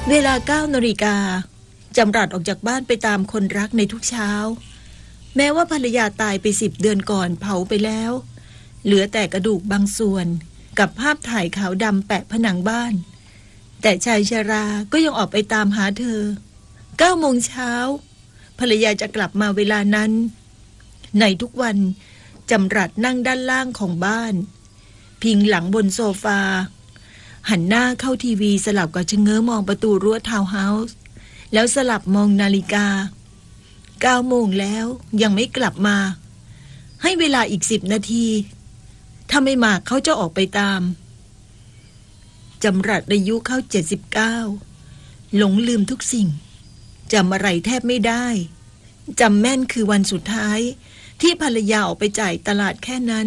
เวลา 9 นาฬิกาจำรัดออกจากบ้านไปตามคนรักในทุกเช้าแม้ว่าภรรยาตายไป10 เดือนก่อนเผาไปแล้วเหลือแต่กระดูกบางส่วนกับภาพถ่ายขาวดำแปะผนังบ้านแต่ชายชราก็ยังออกไปตามหาเธอ 9 โมงเช้าภรรยาจะกลับมาเวลานั้นในทุกวันจำรัดนั่งด้านล่างของบ้านพิงหลังบนโซฟาหันหน้าเข้าทีวีสลับกับชะเง้อมองประตูรั้วทาวน์เฮาส์แล้วสลับมองนาฬิกา 9 โมงแล้วยังไม่กลับมาให้เวลาอีก10 นาทีถ้าไม่มาเขาจะออกไปตามจำรัดอายุเข้า79หลงลืมทุกสิ่งจำอะไรแทบไม่ได้จำแม่นคือวันสุดท้ายที่ภรรยาออกไปจ่ายตลาดแค่นั้น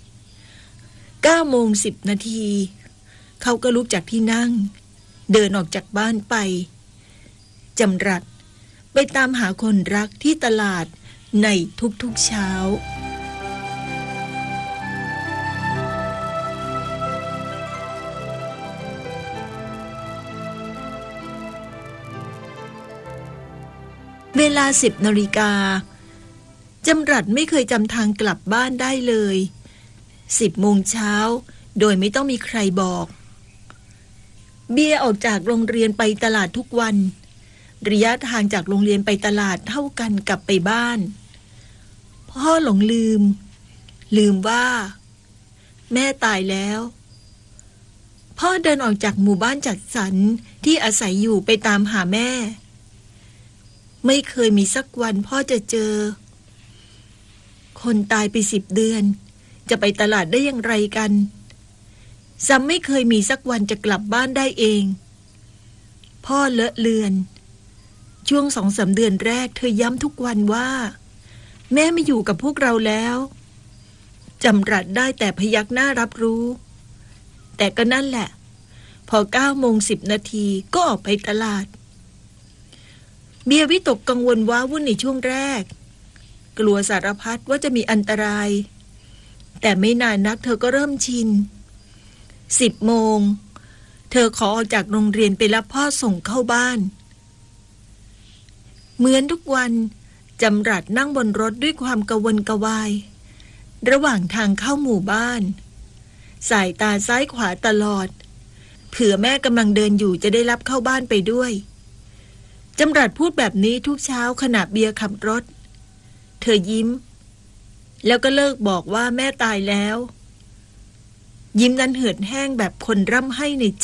9 โมง 10 นาทีเขาก็ลุกจากที่นั่งเดินออกจากบ้านไปจำรัดไปตามหาคนรักที่ตลาดในทุกๆเช้าเวลา 10 นาฬิกาจำรัดไม่เคยจำทางกลับบ้านได้เลย 10 โมงเช้าโดยไม่ต้องมีใครบอกเบียร์ออกจากโรงเรียนไปตลาดทุกวันระยะทางจากโรงเรียนไปตลาดเท่ากันกับไปบ้านพ่อหลงลืมว่าแม่ตายแล้วพ่อเดินออกจากหมู่บ้านจัดสรรที่อาศัยอยู่ไปตามหาแม่ไม่เคยมีสักวันพ่อจะเจอคนตายไป10 เดือนจะไปตลาดได้อย่างไรกันซ้ำไม่เคยมีสักวันจะกลับบ้านได้เองพ่อเลอะเลือนช่วง 2-3 เดือนแรกเธอย้ำทุกวันว่าแม่ไม่อยู่กับพวกเราแล้วจำรัดได้แต่พยักหน้ารับรู้แต่ก็นั่นแหละพอ 9 โมง 10 นาทีก็ออกไปตลาดเบียร์วิตกกังวลว้าวุ่นในช่วงแรกกลัวสารพัดว่าจะมีอันตรายแต่ไม่นานนักเธอก็เริ่มชิน10 โมงเธอขอออกจากโรงเรียนไปรับพ่อส่งเข้าบ้านเหมือนทุกวันจำรัดนั่งบนรถด้วยความกระวนกระวายระหว่างทางเข้าหมู่บ้านสายตาซ้ายขวาตลอดเผื่อแม่กำลังเดินอยู่จะได้รับเข้าบ้านไปด้วยจำรัดพูดแบบนี้ทุกเช้าขณะเบียร์ขับรถเธอยิ้มแล้วก็เลิกบอกว่าแม่ตายแล้วยิ้มนั้นเหือดแห้งแบบคนร่ำไห้ในใจ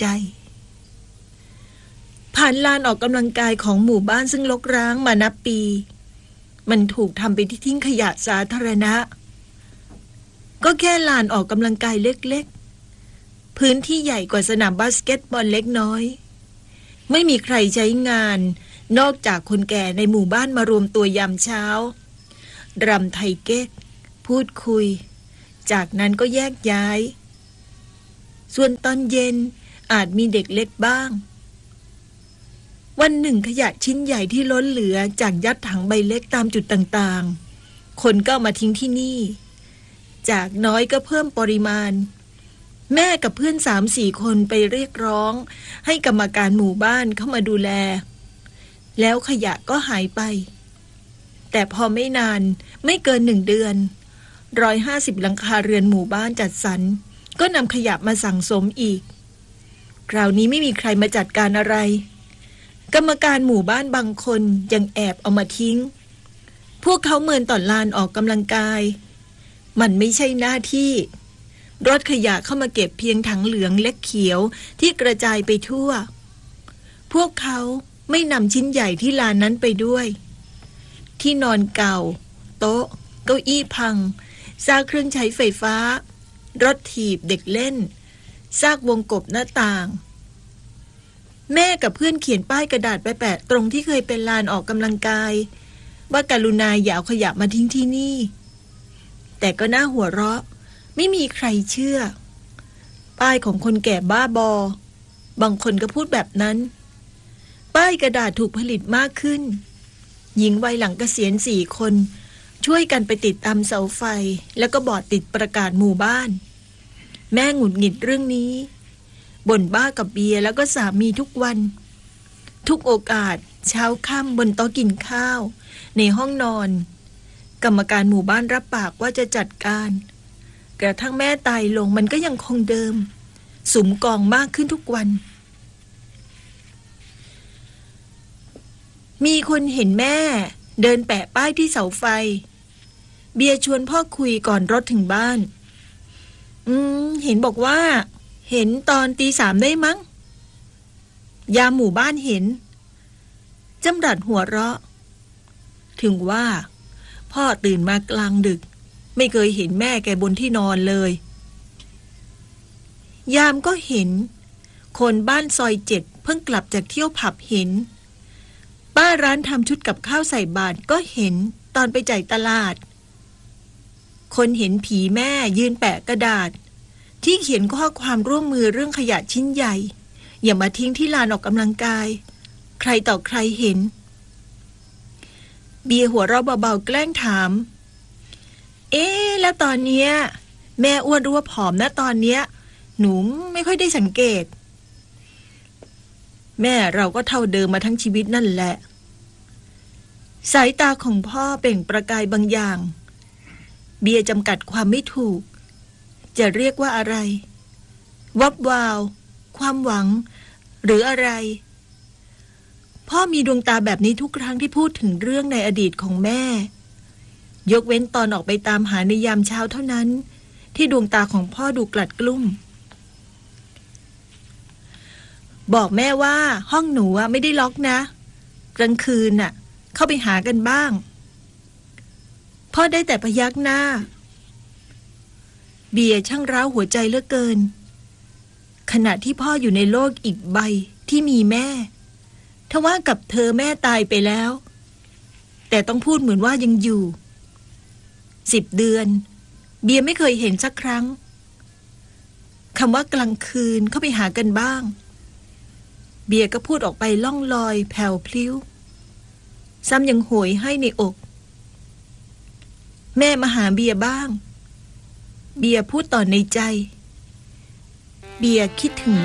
ผ่านลานออกกำลังกายของหมู่บ้านซึ่งรกร้างมานับปีมันถูกทำเป็นที่ทิ้งขยะสาธารณะก็แค่ลานออกกำลังกายเล็กๆพื้นที่ใหญ่กว่าสนามบาสเกตบอลเล็กน้อยไม่มีใครใช้งานนอกจากคนแก่ในหมู่บ้านมารวมตัวยามเช้ารำไทยเก๊กพูดคุยจากนั้นก็แยกย้ายส่วนตอนเย็นอาจมีเด็กเล็กบ้างวันหนึ่งขยะชิ้นใหญ่ที่ล้นเหลือจากยัดถังใบเล็กตามจุดต่างๆคนก็มาทิ้งที่นี่จากน้อยก็เพิ่มปริมาณแม่กับเพื่อน 3-4 คนไปเรียกร้องให้กรรมการหมู่บ้านเข้ามาดูแลแล้วขยะก็หายไปแต่พอไม่นานไม่เกิน1 เดือน150 หลังคาเรือนหมู่บ้านจัดสรรก็นำขยะมาสั่งสมอีกคราวนี้ไม่มีใครมาจัดการอะไรกรรมการหมู่บ้านบางคนยังแอบเอามาทิ้งพวกเขาเมินต่อลานออกกำลังกายมันไม่ใช่หน้าที่รถขยะเข้ามาเก็บเพียงถังเหลืองเล็กเขียวที่กระจายไปทั่วพวกเขาไม่นำชิ้นใหญ่ที่ลานนั้นไปด้วยที่นอนเก่าโต๊ะเก้าอี้พังซากเครื่องใช้ไฟฟ้ารถถีบเด็กเล่นซากวงกบหน้าต่างแม่กับเพื่อนเขียนป้ายกระดาษไปแปะตรงที่เคยเป็นลานออกกำลังกายว่ากรุณาอย่าเอาขยะมาทิ้งที่นี่แต่ก็น่าหัวเราะไม่มีใครเชื่อป้ายของคนแก่บ้าบางคนก็พูดแบบนั้นป้ายกระดาษถูกผลิตมากขึ้นหญิงวัยหลังเกษียณ4 คนช่วยกันไปติดตามเสาไฟแล้วก็บอร์ดติดประกาศหมู่บ้านแม่หงุดหงิดเรื่องนี้บ่นบ้ากับเบียร์แล้วก็สามีทุกวันทุกโอกาสเช้าค่ำบนโต๊ะกินข้าวในห้องนอนกรรมการหมู่บ้านรับปากว่าจะจัดการกระทั่งแม่ตายลงมันก็ยังคงเดิมสุมกองมากขึ้นทุกวันมีคนเห็นแม่เดินแปะป้ายที่เสาไฟเบียร์ชวนพ่อคุยก่อนรถถึงบ้านเห็นบอกว่าเห็นตอนตี 3ได้มั้งยามหมู่บ้านเห็นจำรัดหัวเราะถึงว่าพ่อตื่นมากลางดึกไม่เคยเห็นแม่แกบนที่นอนเลยยามก็เห็นคนบ้านซอย7เพิ่งกลับจากเที่ยวผับเห็นป้าร้านทำชุดกับข้าวใส่บาตรก็เห็นตอนไปจ่ายตลาดคนเห็นผีแม่ยืนแปะกระดาษที่เขียนข้อความร่วมมือเรื่องขยะชิ้นใหญ่อย่ามาทิ้งที่ลานออกกำลังกายใครต่อใครเห็นเบียร์หัวเราะเบาๆแกล้งถามแล้วตอนเนี้ยแม่อ้วนรู้ว่าผอมนะตอนเนี้ยหนูไม่ค่อยได้สังเกตแม่เราก็เท่าเดิมมาทั้งชีวิตนั่นแหละสายตาของพ่อเปล่งประกายบางอย่างเบียร์จำกัดความไม่ถูกจะเรียกว่าอะไรวับวาวความหวังหรืออะไรพ่อมีดวงตาแบบนี้ทุกครั้งที่พูดถึงเรื่องในอดีตของแม่ยกเว้นตอนออกไปตามหาในยามเช้าเท่านั้นที่ดวงตาของพ่อดูกลัดกลุ้มบอกแม่ว่าห้องหนูไม่ได้ล็อกนะกลางคืนเข้าไปหากันบ้างพ่อได้แต่พยักหน้าเบียร์ช่างร้าวหัวใจเหลือเกินขณะที่พ่ออยู่ในโลกอีกใบที่มีแม่ทว่ากับเธอแม่ตายไปแล้วแต่ต้องพูดเหมือนว่ายังอยู่10 เดือนเบียร์ไม่เคยเห็นสักครั้งคำว่ากลางคืนเข้าไปหากันบ้างเบียร์ก็พูดออกไปล่องลอยแผ่วพลิ้วซ้ำยังโหยให้ในอกแม่มาหาเบียร์บ้างเบียร์พูดต่อในใจเบียร์คิดถึง